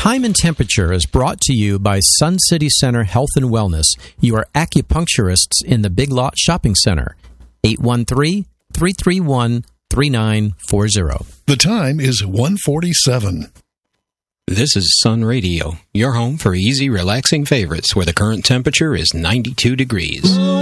Time and Temperature is brought to you by Sun City Center Health and Wellness, your acupuncturists in the Big Lot Shopping Center. 813-331-3940. The time is 1:47. This is Sun Radio, your home for easy, relaxing favorites where the current temperature is 92 degrees.